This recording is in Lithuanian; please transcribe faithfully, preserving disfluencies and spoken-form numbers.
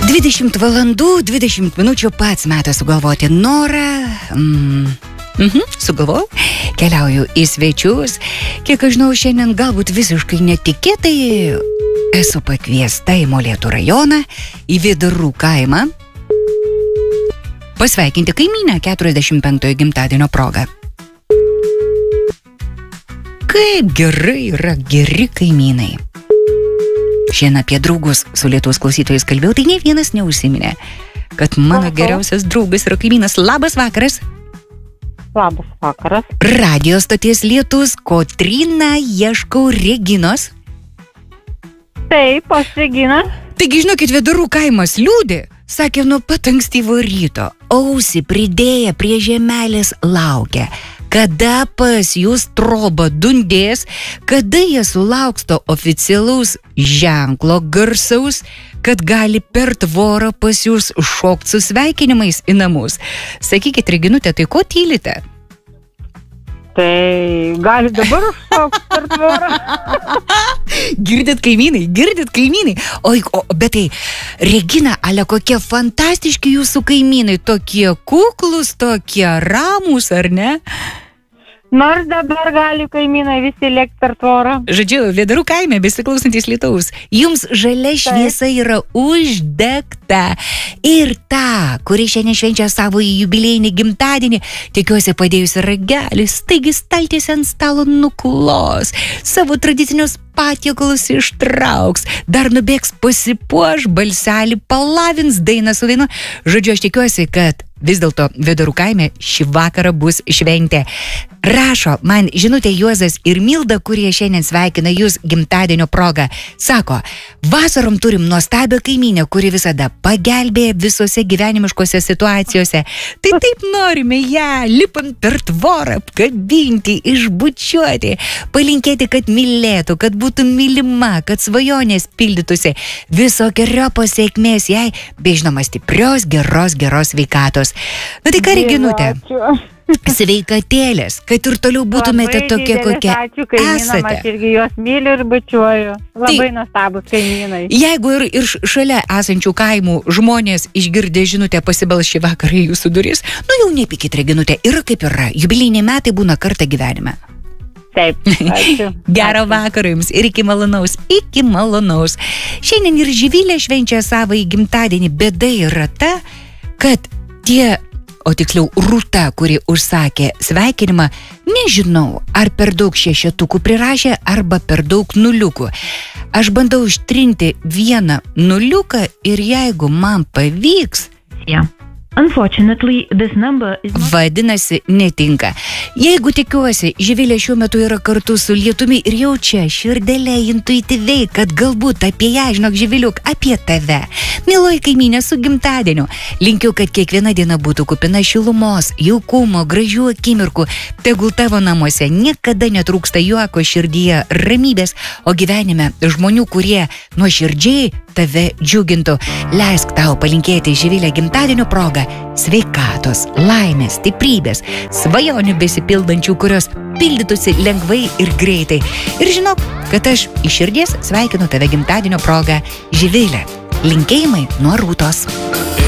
dvidešimt valandų, dvidešimt minučių pats metas sugalvoti norą. Mm. Mhm, sugalvojau, keliauju į svečius. Kiek aš žinau, šiandien galbūt visiškai netikėtai esu pakviesta į Molėtų rajoną, į Vėdarų kaimą, pasveikinti kaimynę keturiasdešimt penktojo gimtadienio proga. Kaip gerai yra geri kaimynai. Šiandien apie draugus su Lietuvos klausytojais kalbėjau, tai ne vienas neužsiminė, kad mano Aha. geriausias draugas yra kaimynas. Labas vakaras. Labas vakaras. Radio stoties Lietus, Kotryna, ieškau Reginos. Taip, aš Regina. Taigi, žinokit, Vėdarų kaimas liūdė. Sakė, nuo pat ankstyvo ryto, ausį pridėję prie žemelės laukia, kada pas jūs troba dundės, kada jie sulauks to oficialaus ženklo garsaus, kad gali per tvorą pas jūs šokt su sveikinimais į namus. Sakykit, Reginute, tai ko tylite? Tai gali dabar šokt per tvorą. Girdit kaimynai, girdit kaimynai. Oi, o, bet tai, Regina, ale kokie fantastiški jūsų kaimynai, tokie kuklus, tokie ramūs, ar ne? Nors dabar gali kaimynai visi lėkti per tvorą. Žodžiu, Vėdarų kaime besiklausantis Lietaus, jums žalia šviesa yra uždegta. Ir ta, kuri šiandien švenčia savo jubiliejinį gimtadienį, tikiuosi padėjusi ragelį, staigi staltiesę ant stalo nuklos, savo tradicinius patiekalus ištrauks, dar nubėgs pasipuoš, balselį palavins, dainą su dainu. Žodžiu, aš tikiuosi, kad vis dėlto Vėdarų kaime šį vakarą bus šventė. Rašo man žinutė Juozas ir Milda, kurie šiandien sveikina jūs gimtadienio proga. Sako, vasarom turim nuostabią kaimynę, kuri visada pagelbėja visose gyvenimiškose situacijose. Tai taip norime ją, lipant per tvorą, apkabinti, išbučiuoti, palinkėti, kad mylėtų, kad būtų mylima, kad svajonės pildytųsi, visokeriopos sėkmės jai, bei žinoma stiprios, geros, geros sveikatos. Na tai ką, Reginute? Sveikatėlės, kad ir toliau būtumėte labai tokie, kokie ačiū kaimynam, aš irgi juos myliu ir bučiuoju. Labai tai, nuostabus kaimynai. Jeigu ir, ir šalia esančių kaimų žmonės išgirdę žinutę pasibels šį vakarą į jūsų duris, nu jau nepykit, Reginute, yra kaip yra, jubiliejiniai metai būna kartą gyvenime. Taip, ačiū. Gerą vakarą jums ir iki malonaus, iki malonaus. Šiandien ir Živilė švenčia savąjį gimtadienį. Bėda yra ta, kad tie, o tiksliau Rūta, kuri užsakė sveikinimą, nežinau, ar per daug šešetukų prirašė, arba per daug nuliukų. Aš bandau ištrinti vieną nuliuką ir jeigu man pavyks, yeah. Unfortunately, this number is not... vadinasi, netinka. Jeigu tikiuosi, Živilė šiuo metu yra kartu su Lietumi ir jaučia širdelė intuityviai, kad galbūt apie ją, žinok, Živiliuk, apie tave. Mieloji kaimynė su gimtadieniu. Linkiu, kad kiekviena diena būtų kupina šilumos, jaukumo, gražių akimirkų. Tegul tavo namuose niekada netrūksta juoko, širdyje ramybės, o gyvenime žmonių, kurie nuoširdžiai tave džiugintų. Leisk tau palinkėti Živilę gimtadienio progą sveikatos, laimės, stiprybės, svajonių besipildančių, kurios pildytųsi lengvai ir greitai. Ir žinok, kad aš iš širdies sveikinu tave gimtadienio progą, Živilę. Linkėjimai nuo Rūtos.